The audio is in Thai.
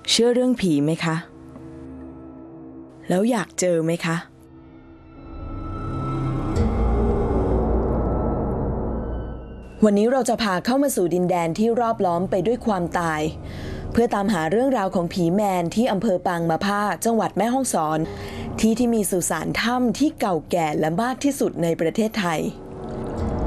เชื่อเรื่องผีไหมคะแล้วอยากเจอไหมคะวันนี้เราจะพาเข้ามาสู่ดินแดนที่รอบล้อมไปด้วยความตายเพื่อตามหาเรื่องราวของผีแมนที่อำเภอปางมะผ้าจังหวัดแม่ฮ่องสอนที่มีสุสานถ้ำที่เก่าแก่และมากที่สุดในประเทศไทย